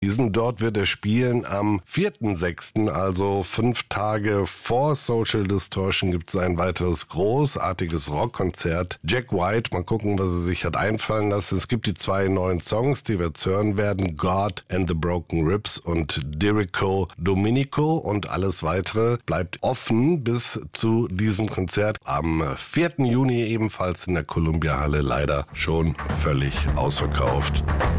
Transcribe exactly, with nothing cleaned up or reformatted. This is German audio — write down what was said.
Dort wird er spielen am vierten sechsten, also fünf Tage vor Social Distortion, gibt es ein weiteres großartiges Rockkonzert. Jack White, mal gucken, was er sich hat einfallen lassen. Es gibt die zwei neuen Songs, die wir jetzt hören werden, God and the Broken Ribs und Dirico Dominico, und alles weitere bleibt offen bis zu diesem Konzert am vierten Juni, ebenfalls in der Columbia Halle, leider schon völlig ausverkauft.